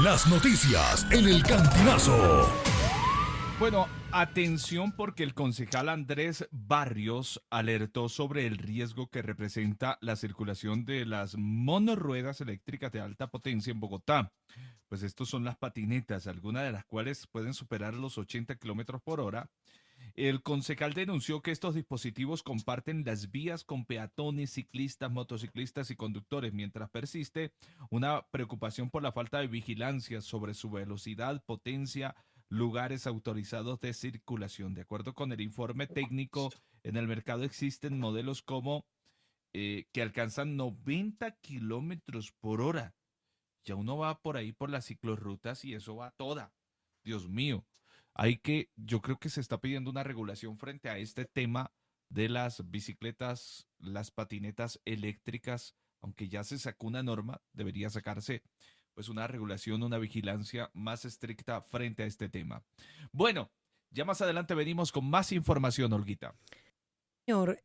Las noticias en el Cantinazo. Bueno, atención porque el concejal Andrés Barrios alertó sobre el riesgo que representa la circulación de las monorruedas eléctricas de alta potencia en Bogotá. Pues estos son las patinetas, algunas de las cuales pueden superar los 80 kilómetros por hora. El concejal denunció que estos dispositivos comparten las vías con peatones, ciclistas, motociclistas y conductores, mientras persiste una preocupación por la falta de vigilancia sobre su velocidad, potencia, lugares autorizados de circulación. De acuerdo con el informe técnico, en el mercado existen modelos como que alcanzan 90 kilómetros por hora. Ya uno va por ahí por las ciclorrutas y eso va toda. Dios mío. Yo creo que se está pidiendo una regulación frente a este tema de las bicicletas, las patinetas eléctricas, aunque ya se sacó una norma, debería sacarse pues una regulación, una vigilancia más estricta frente a este tema. Bueno, ya más adelante venimos con más información, Olguita. Señor,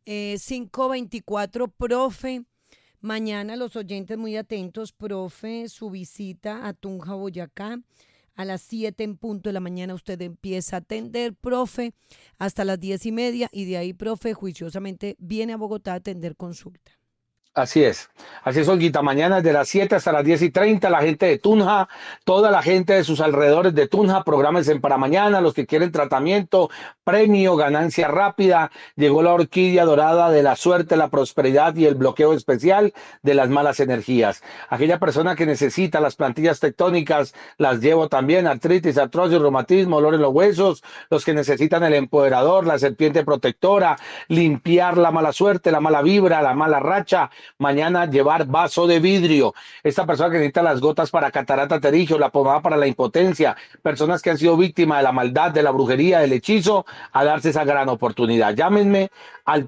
5:24, profe. Mañana los oyentes muy atentos, profe, su visita a Tunja, Boyacá. A las 7 en punto de la mañana usted empieza a atender, profe, hasta las 10:30 y de ahí, profe, juiciosamente viene a Bogotá a atender consulta. Así es, Olguita. Mañana de las 7 hasta las 10:30, la gente de Tunja, toda la gente de sus alrededores de Tunja, prográmense para mañana, los que quieren tratamiento, premio, ganancia rápida. Llegó la orquídea dorada de la suerte, la prosperidad y el bloqueo especial de las malas energías. Aquella persona que necesita las plantillas tectónicas, las llevo también, artritis, artrosis, reumatismo, dolor en los huesos, los que necesitan el empoderador, la serpiente protectora, limpiar la mala suerte, la mala vibra, la mala racha. Mañana llevar vaso de vidrio. Esta persona que necesita las gotas para catarata pterigio, la pomada para la impotencia, personas que han sido víctimas de la maldad, de la brujería, del hechizo, a darse esa gran oportunidad. Llámenme al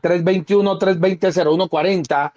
321-320-0140.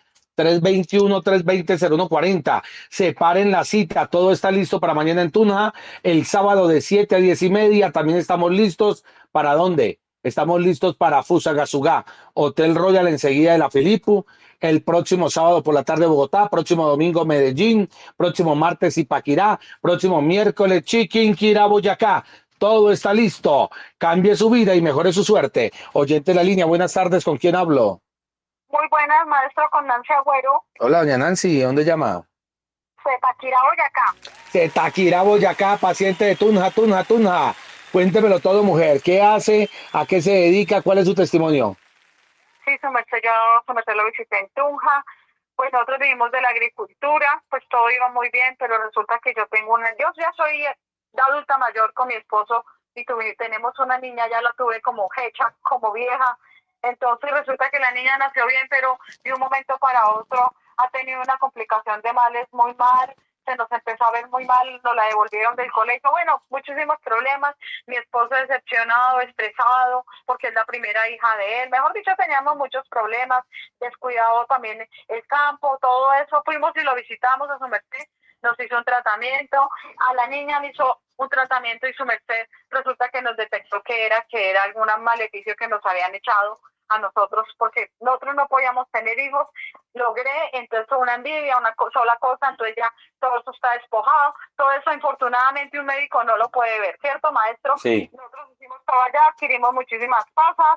321-320-0140. Separen la cita. Todo está listo para mañana en Tunja. El sábado de 7 a 10:30. También estamos listos. ¿Para dónde? Estamos listos para Fusagasugá, Hotel Royal enseguida de la Filipu. El próximo sábado por la tarde Bogotá, próximo domingo Medellín, próximo martes Ipaquirá, próximo miércoles Chiquinquirá, Boyacá. Todo está listo. Cambie su vida y mejore su suerte. Oyente de la línea, buenas tardes. ¿Con quién hablo? Muy buenas, maestro, con Nancy Agüero. Hola, doña Nancy. ¿Dónde llama? Zipaquirá, Boyacá. Zipaquirá, Boyacá, paciente de Tunja. Cuéntemelo todo, mujer. ¿Qué hace? ¿A qué se dedica? ¿Cuál es su testimonio? Sí, su merced lo visité en Tunja. Pues nosotros vivimos de la agricultura, pues todo iba muy bien, pero resulta que yo ya soy de adulta mayor con mi esposo y tenemos una niña, ya la tuve como hecha, como vieja. Entonces resulta que la niña nació bien, pero de un momento para otro ha tenido una complicación de males muy mal. Se nos empezó a ver muy mal, nos la devolvieron del colegio, bueno, muchísimos problemas, mi esposo decepcionado, estresado, porque es la primera hija de él, mejor dicho, teníamos muchos problemas, descuidado también el campo, todo eso, fuimos y lo visitamos a su merced, nos hizo un tratamiento, a la niña le hizo un tratamiento y su merced resulta que nos detectó que era algún maleficio que nos habían echado a nosotros, porque nosotros no podíamos tener hijos, logré, entonces fue una envidia, una sola cosa, entonces ya todo eso está despojado, todo eso infortunadamente un médico no lo puede ver, ¿cierto, maestro? Sí. Nosotros hicimos todo allá, adquirimos muchísimas pasas,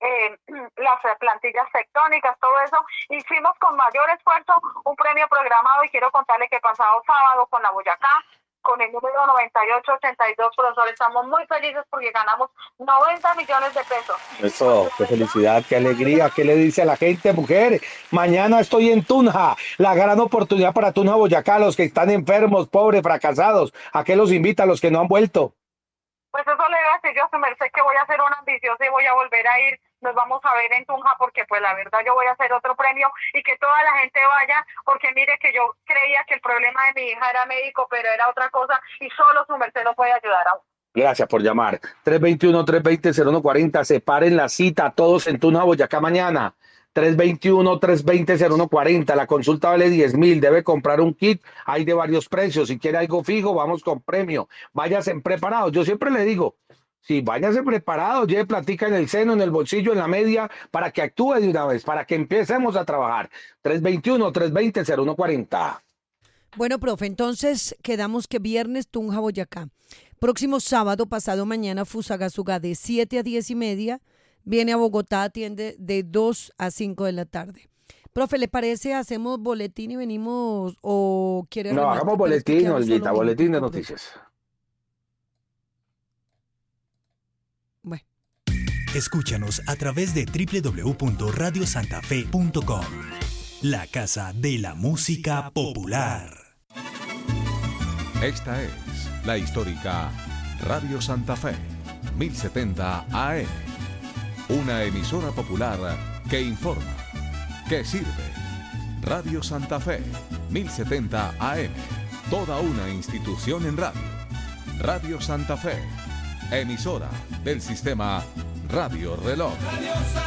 las plantillas tectónicas, todo eso, hicimos con mayor esfuerzo un premio programado y quiero contarle que pasado sábado con la Boyacá, con el número 9882, profesor, estamos muy felices porque ganamos 90 millones de pesos. Eso, qué felicidad, qué alegría. ¿Qué le dice a la gente, mujer? Mañana estoy en Tunja, la gran oportunidad para Tunja, Boyacá, los que están enfermos, pobres, fracasados. ¿A qué los invita, a los que no han vuelto? Pues eso le voy a decir yo a su merced que voy a ser una ambiciosa y voy a volver a ir. Nos vamos a ver en Tunja porque pues la verdad yo voy a hacer otro premio y que toda la gente vaya porque mire que yo creía que el problema de mi hija era médico pero era otra cosa y solo su merced lo puede ayudar a uno. Gracias por llamar. 321-320-0140. Separen la cita todos en Tunja, Boyacá mañana. 321-320-0140. La consulta vale 10,000. Debe comprar un kit. Hay de varios precios. Si quiere algo fijo, vamos con premio. Váyanse preparados. Yo siempre le digo, sí, váyase preparado, lleve platica en el seno, en el bolsillo, en la media, para que actúe de una vez, para que empecemos a trabajar. 321-320-0140. Bueno, profe, entonces quedamos que viernes Tunja, Boyacá. Próximo sábado, pasado mañana, Fusagasugá de 7 a 10 y media. Viene a Bogotá, atiende de 2 a 5 de la tarde. Profe, ¿le parece? ¿Hacemos boletín y venimos o quiere No, hagamos boletín, Olguita, boletín de noticias. Bueno. Escúchanos a través de www.radiosantafe.com. La casa de la música popular. Esta es la histórica Radio Santa Fe, 1070 AM. Una emisora popular que informa, que sirve. Radio Santa Fe, 1070 AM. Toda una institución en radio. Radio Santa Fe, emisora del sistema Radio Reloj.